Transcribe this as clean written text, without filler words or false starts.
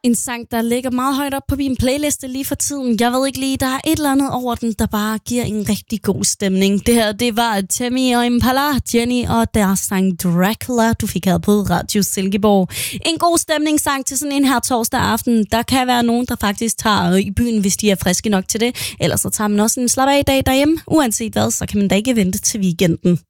En sang, der ligger meget højt op på min playliste lige for tiden. Jeg ved ikke lige, der er et eller andet over den, der bare giver en rigtig god stemning. Det her, det var Temi og Impala, Jenny og deres sang Dracula, du fik her på Radio Silkeborg. En god stemningssang til sådan en her torsdag aften. Der kan være nogen, der faktisk tager i byen, hvis de er friske nok til det. Ellers så tager man også en slap af dag derhjemme. Uanset hvad, så kan man da ikke vente til weekenden.